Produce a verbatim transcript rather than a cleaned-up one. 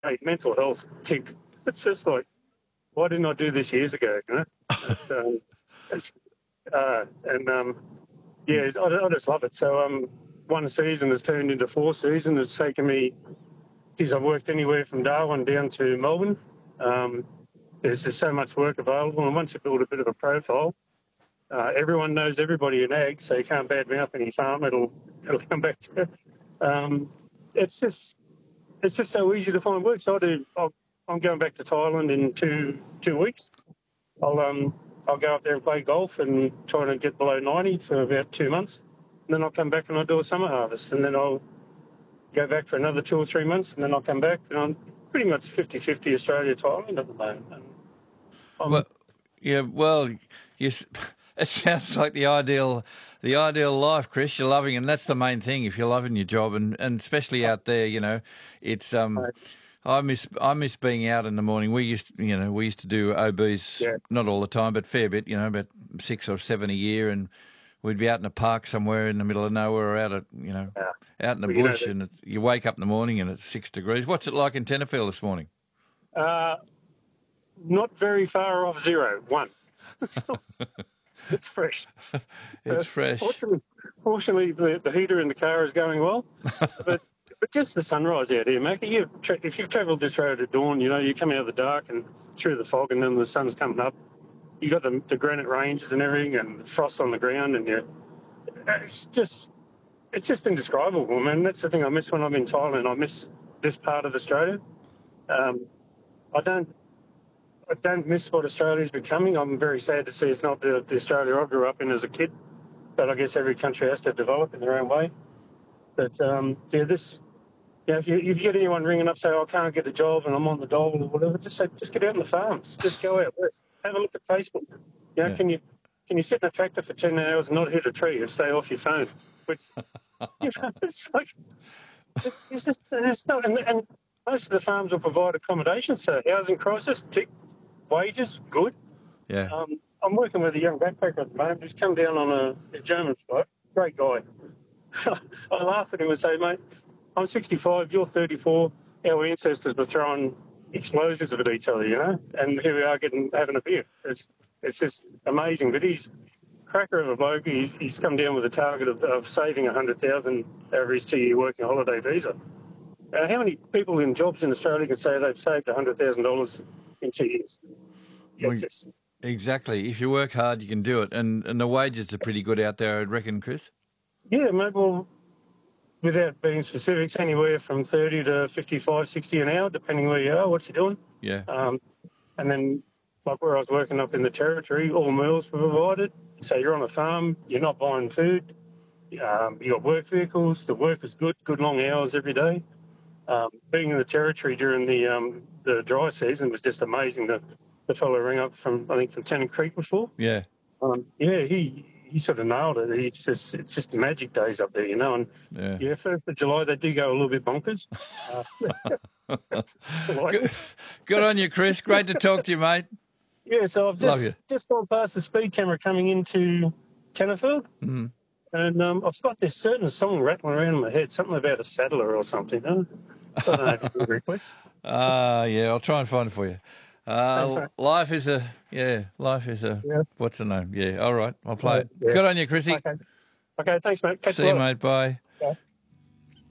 hey, mental health kick. It's just like, why didn't I do this years ago? You know, it's, um, it's, uh, and um, yeah, I, I just love it. So um, one season has turned into four seasons. It's taken me, geez, I've worked anywhere from Darwin down to Melbourne. Um, there's just so much work available, and once you build a bit of a profile, uh, everyone knows everybody in ag, so you can't badmouth any farm. It'll it'll come back to it. Um, it's just it's just so easy to find work. So I do. I'll, I'm going back to Thailand in two two weeks. I'll um I'll go up there and play golf and try to get below ninety for about two months. And then I'll come back and I'll do a summer harvest. And then I'll go back for another two or three months. And then I'll come back. And I'm pretty much fifty-fifty Australia, Thailand at the moment. And I'm, well, yeah, well, you, it sounds like the ideal the ideal life, Chris. You're loving it, and that's the main thing. If you're loving your job, and, and especially out there, you know, it's um. Right. I miss I miss being out in the morning. We used to, you know we used to do O Bs, yeah. not all the time, but fair bit. You know, about six or seven a year, and we'd be out in a park somewhere in the middle of nowhere, or out at you know Yeah. out in the Well, you bush, know that- and it's, you wake up in the morning and it's six degrees. What's it like in Tenterfield this morning? Uh, not very far off zero. One. It's, not, it's fresh. It's Uh, fresh. Fortunately, fortunately the, the heater in the car is going well, but but just the sunrise out here, Mackie. You've tra- if you've travelled this road at dawn, you know you come out of the dark and through the fog, and then the sun's coming up. You got the, the granite ranges and everything, and frost on the ground, and you it's just it's just indescribable, man. That's the thing I miss when I'm in Thailand. I miss this part of Australia. Um, I don't. I don't miss what Australia's becoming. I'm very sad to see it's not the, the Australia I grew up in as a kid. But I guess every country has to develop in their own way. But um, yeah, this, yeah, if you if you get anyone ringing up saying, oh, I can't get a job and I'm on the dole or whatever, just say, just get out on the farms. Just go out west. Have a look at Facebook. You know, Yeah. can you can you sit in a tractor for ten hours and not hit a tree and stay off your phone? Which, you know, it's like, it's, it's just, it's not, and, and most of the farms will provide accommodation. So housing crisis, tick. Wages, good. Yeah. Um, I'm working with a young backpacker at the moment who's come down on a, a German flight. Great guy. I laugh at him and say, mate, I'm sixty-five, you're thirty-four. Our ancestors were throwing explosives at each other, you know, and here we are getting having a beer. It's it's just amazing. But he's a cracker of a bloke. He's, he's come down with a target of, of saving one hundred thousand dollars over his two-year working holiday visa. Uh, how many people in jobs in Australia can say they've saved one hundred thousand dollars in two years? Well, It's just, exactly. If you work hard, you can do it, and and the wages are pretty good out there, I'd reckon, Chris. yeah, maybe, well, without being specifics, anywhere from thirty to fifty-five, sixty an hour, depending where you are, what you're doing. Yeah. Um, and then, like where I was working up in the Territory, all meals were provided. So you're on a farm, you're not buying food. Um, you got work vehicles, the work is good, good long hours every day. Um, being in the Territory during the um, the dry season was just amazing. The, the fellow rang up from, I think, from Tennant Creek before. Yeah. Um, yeah, he he sort of nailed it. It's just it's just magic days up there, you know. And Yeah. yeah, first of July they do go a little bit bonkers. Uh, Good, good on you, Chris. Great to talk to you, mate. yeah, so I've Love just you. just gone past the speed camera coming into Tenterfield, Mm-hmm. and um, I've got this certain song rattling around in my head, something about a saddler or something. Huh? I don't know if you can request. Uh, yeah, I'll try and find it for you. Uh, Thanks, mate. life is a, yeah, life is a, Yeah. what's the name? Yeah, all right, I'll play it. Yeah. Good on you, Chrissy. Okay, okay, thanks, mate. Catch See you you, later. mate. Bye.